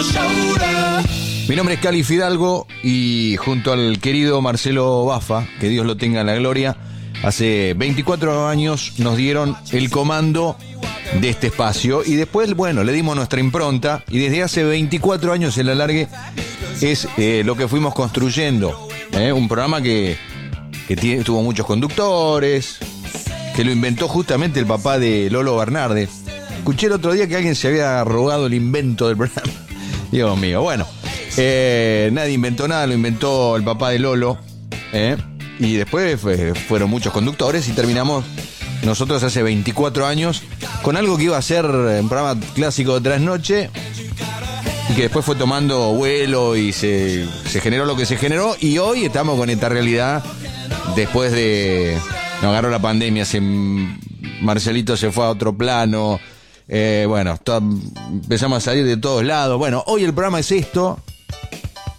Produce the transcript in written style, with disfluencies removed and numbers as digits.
Mi nombre es Cali Fidalgo y junto al querido Marcelo Baffa, que Dios lo tenga en la gloria, hace 24 años nos dieron el comando de este espacio y después, bueno, le dimos nuestra impronta y desde hace 24 años el alargue es lo que fuimos construyendo. Un programa que tuvo muchos conductores, que lo inventó justamente el papá de Lolo Bernardes. Escuché el otro día que alguien se había robado el invento del programa. Dios mío, bueno. Nadie inventó nada, lo inventó el papá de Lolo. Y después fueron muchos conductores y terminamos nosotros hace 24 años con algo que iba a ser un programa clásico de trasnoche y que después fue tomando vuelo y se generó lo que se generó. Y hoy estamos con esta realidad después de... Nos agarró la pandemia, Marcelito se fue a otro plano. Bueno, empezamos a salir de todos lados. Bueno, hoy el programa es esto.